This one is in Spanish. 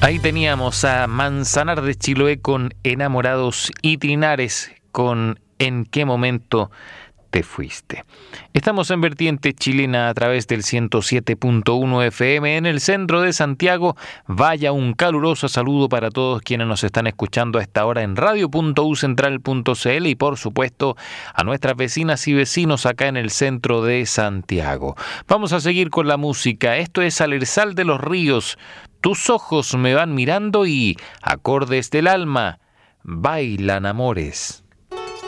Ahí teníamos a Manzanar de Chiloé con Enamorados y Trinares con ¿En qué momento te fuiste? Estamos en Vertiente Chilena a través del 107.1 FM en el centro de Santiago. Vaya un caluroso saludo para todos quienes nos están escuchando a esta hora en radio.ucentral.cl y por supuesto a nuestras vecinas y vecinos acá en el centro de Santiago. Vamos a seguir con la música. Esto es Alersal de los Ríos. Tus ojos me van mirando y acordes del alma bailan amores.